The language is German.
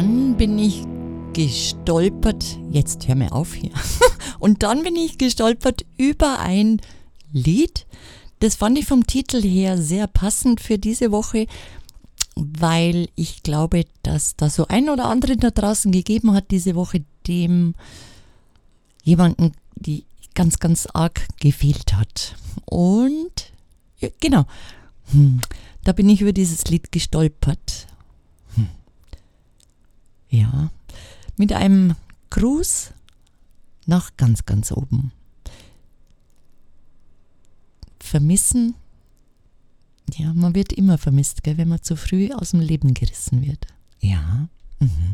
dann bin ich gestolpert, jetzt hör mir auf hier, und dann bin ich gestolpert über ein Lied, das fand ich vom Titel her sehr passend für diese Woche, weil ich glaube, dass da so ein oder andere da draußen gegeben hat diese Woche, dem jemanden, die ganz, ganz arg gefehlt hat. Und ja, genau, da bin ich über dieses Lied gestolpert. Ja, mit einem Gruß nach ganz, ganz oben. Vermissen, ja, man wird immer vermisst, gell, wenn man zu früh aus dem Leben gerissen wird. Ja,